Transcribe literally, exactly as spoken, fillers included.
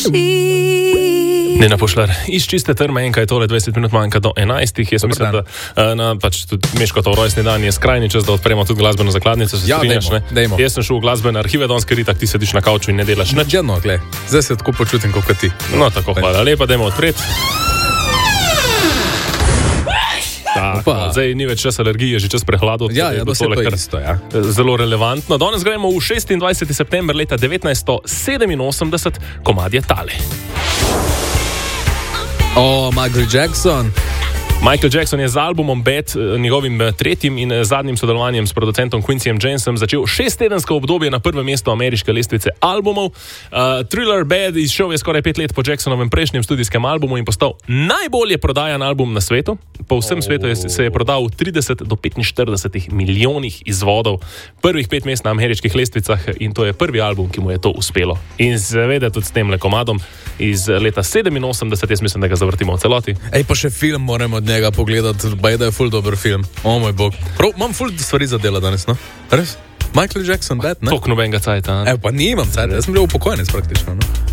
Nena Pušlar, iz čiste trme, enkaj tole, dvajset minut manjka do enajstih. Jaz mislim, da na pač tudi Meško to rojstni dan je skrajni čas, da odpremo tudi glasbeno zakladnico. Se ja, strinjaš, dejmo, ne? Dejmo. Jaz sem šel v glasbene arhive, danes ritak, ti sediš na kavču in ne delaš nič. Ja, no, gled, zdaj se tako počutim, kot ti. No, tako, hvala lepa, dajmo odpreti. Tako, zdaj ni več čas alergije, že čas prehladov. Ja, ja, to je to isto, ja. Zelo relevantno. Danes gremo v šestindvajseti september leta devetnajststo sedeminosemdeset, komad je tale. O, Michael Jackson. Michael Jackson je z albumom Bad, njegovim tretjim in zadnjim sodelovanjem s producentom Quincyjem Jonesom začel šesttedensko obdobje na prvem mestu ameriške lestvice albumov. Uh, Thriller Bad izšel je skoraj pet let po Jacksonovem prejšnjem studijskem albumu in postal najbolje prodajan album na svetu. Po vsem oh. svetu je, se je prodal v trideset do petinštirideset milijonih izvodov, prvih pet mest na ameriških lestvicah, in to je prvi album, ki mu je to uspelo. In seveda tudi s temle komadom iz leta sedeminosemdeset, jaz mislim, da ga zavrtimo v celoti. Ej, pa še film moram od njega pogledati, baj da je ful dober film. O moj bog. Prav, imam ful stvari za dela danes, no? Res? Michael Jackson, Bad, ne? Tok nobenega cajta. Evo, pa nimam cajta, jaz sem bil upokojenec praktično, no?